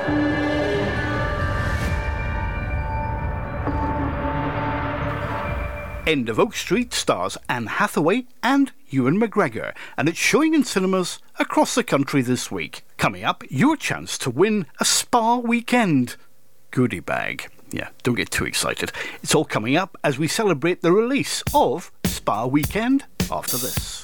End of Oak Street stars Anne Hathaway and Ewan McGregor, and it's showing in cinemas across the country this week. Coming up, your chance to win a spa weekend goodie bag. Yeah, don't get too excited. It's all coming up as we celebrate the release of Spa Weekend after this.